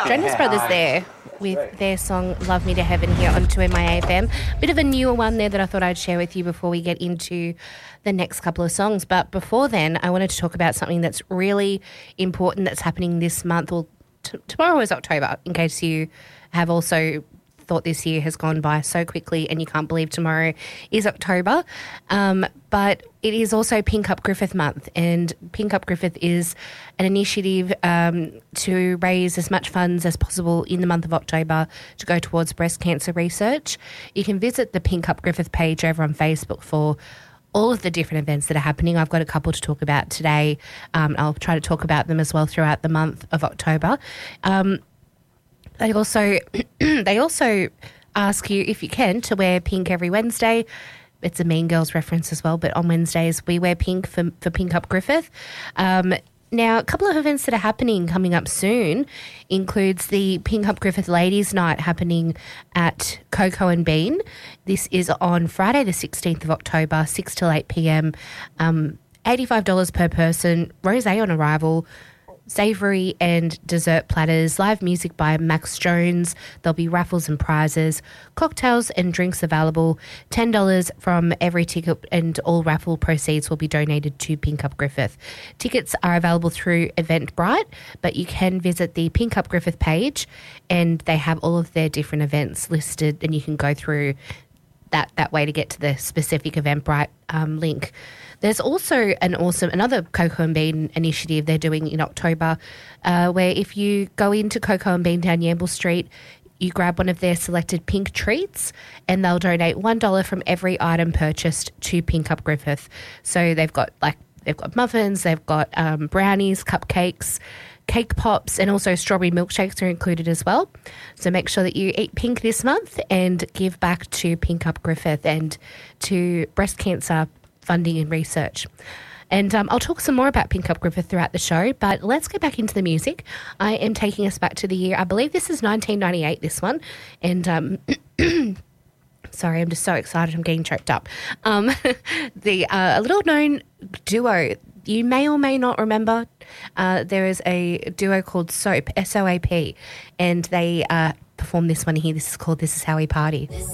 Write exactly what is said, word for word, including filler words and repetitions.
Jonas Brothers there with their song Love Me to Heaven here on two M I A F M. Bit of a newer one there that I thought I'd share with you before we get into the next couple of songs. But before then, I wanted to talk about something that's really important that's happening this month. Well, t- tomorrow is October, in case you have also thought this year has gone by so quickly and you can't believe tomorrow is October. Um, but it is also Pink Up Griffith Month, and Pink Up Griffith is an initiative um, to raise as much funds as possible in the month of October to go towards breast cancer research. You can visit the Pink Up Griffith page over on Facebook for all of the different events that are happening. I've got a couple to talk about today. Um, I'll try to talk about them as well throughout the month of October. Um, They also they also ask you, if you can, to wear pink every Wednesday. It's a Mean Girls reference as well, but on Wednesdays we wear pink for, for Pink Up Griffith. Um, now, a couple of events that are happening coming up soon includes the Pink Up Griffith Ladies Night happening at Coco and Bean. This is on Friday the sixteenth of October, six till eight p.m. Um, eighty-five dollars per person, rosé on arrival, savoury and dessert platters, live music by Max Jones. There'll be raffles and prizes, cocktails and drinks available, ten dollars from every ticket, and all raffle proceeds will be donated to Pink Up Griffith. Tickets are available through Eventbrite, but you can visit the Pink Up Griffith page and they have all of their different events listed, and you can go through that, that way to get to the specific Eventbrite um, link. There's also an awesome, another Coco and Bean initiative they're doing in October, uh, where if you go into Coco and Bean down Yamble Street, you grab one of their selected pink treats and they'll donate one dollar from every item purchased to Pink Up Griffith. So they've got like, they've got muffins, they've got um, brownies, cupcakes, cake pops, and also strawberry milkshakes are included as well. So make sure that you eat pink this month and give back to Pink Up Griffith and to breast cancer funding and research. And um, I'll talk some more about Pink Up Griffith throughout the show, but let's get back into the music. I am taking us back to the year, I believe this is nineteen ninety-eight, this one, and um, sorry, I'm just so excited, I'm getting choked up. Um, the uh, a little known duo, you may or may not remember, uh, there is a duo called Soap, S O A P, and they uh, performed this one here. This is called This Is How We Party. This